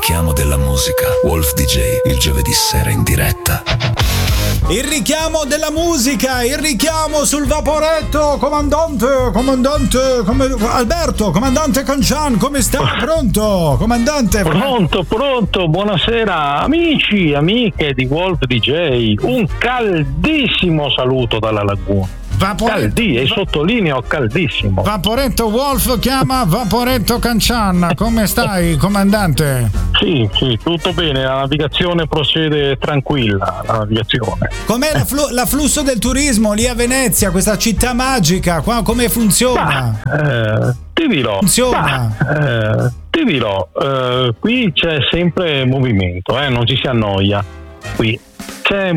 richiamo della musica. Wolf DJ, il giovedì sera in diretta. Il richiamo della musica, il richiamo sul vaporetto, comandante, Alberto, comandante Cancian, come sta? Pronto, comandante? Pronto, buonasera amici, amiche di Wolf DJ, un caldissimo saluto dalla Laguna. E sottolineo caldissimo. Vaporetto Wolf chiama Vaporetto Cancian. Come stai, comandante? Sì, tutto bene, la navigazione procede tranquilla, la navigazione. Com'è l'afflusso del turismo lì a Venezia, questa città magica? Qua come funziona? Ti dirò. Qui c'è sempre movimento, non ci si annoia. Qui c'è